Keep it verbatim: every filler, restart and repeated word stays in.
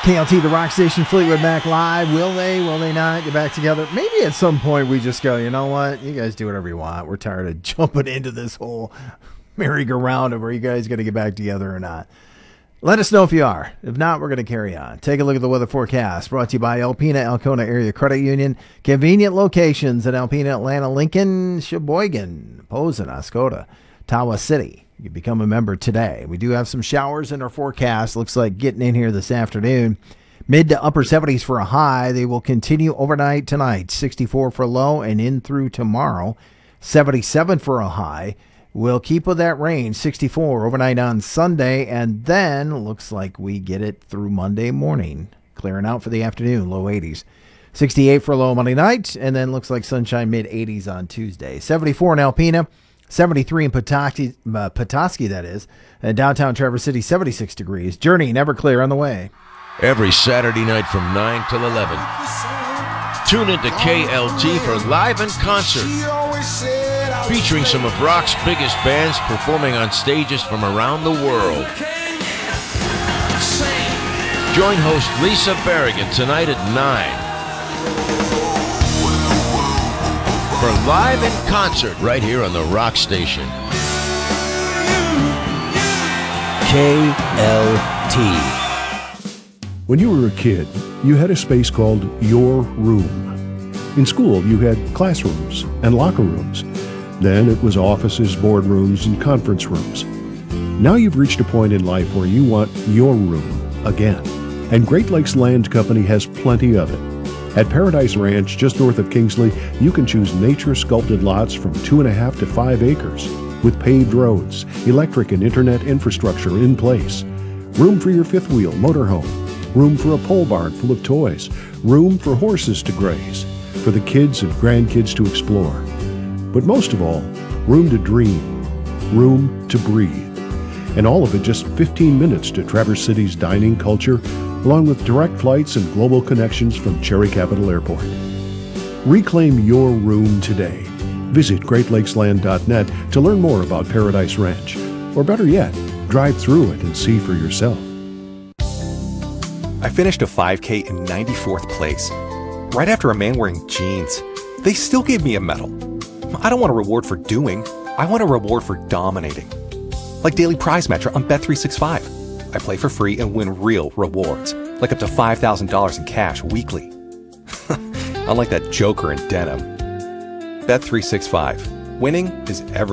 K L T, the Rock Station, Fleetwood Mac live. Will they, will they not get back together? Maybe at some point we just go, you know what? You guys do whatever you want. We're tired of jumping into this whole merry-go-round of where you guys got to get back together or not. Let us know if you are. If not, we're going to carry on. Take a look at the weather forecast brought to you by Alpena Alcona Area Credit Union. Convenient locations in Alpena, Atlanta, Lincoln, Sheboygan, Posen, Oscoda, Tawa City. You can become a member today. We do have some showers in our forecast. Looks like getting in here this afternoon. Mid to upper seventies for a high. They will continue overnight tonight. sixty-four for a low and in through tomorrow. seventy-seven for a high. We'll keep with that range. sixty-four overnight on Sunday. And then looks like we get it through Monday morning. Clearing out for the afternoon. Low eighties. sixty-eight for a low Monday night. And then looks like sunshine mid eighties on Tuesday. seventy-four in Alpena. seventy-three in Petoskey, uh, Petoskey that is. And downtown Traverse City, seventy-six degrees. Journey, Everclear on the way. Every Saturday night from nine till eleven. Tune into K L T for Live in Concert, featuring some of rock's biggest bands performing on stages from around the world. Join host Lisa Berrigan tonight at nine. For Live in Concert right here on the Rock Station. K L T. When you were a kid, you had a space called your room. In school, you had classrooms and locker rooms. Then it was offices, boardrooms, and conference rooms. Now you've reached a point in life where you want your room again. And Great Lakes Land Company has plenty of it. At Paradise Ranch, just north of Kingsley, you can choose nature-sculpted lots from two and a half to five acres with paved roads, electric and internet infrastructure in place, room for your fifth wheel motorhome, room for a pole barn full of toys, room for horses to graze, for the kids and grandkids to explore. But most of all, room to dream, room to breathe. And all of it just fifteen minutes to Traverse City's dining culture, along with direct flights and global connections from Cherry Capital Airport. Reclaim your room today. Visit great lakes land dot net to learn more about Paradise Ranch. Or better yet, drive through it and see for yourself. I finished a five K in ninety-fourth place, right after a man wearing jeans. They still gave me a medal. I don't want a reward for doing. I want a reward for dominating. Like Daily Prize Matcher on Bet three sixty-five. I play for free and win real rewards, like up to five thousand dollars in cash weekly. Unlike that joker in denim. Bet three sixty-five. Winning is everything.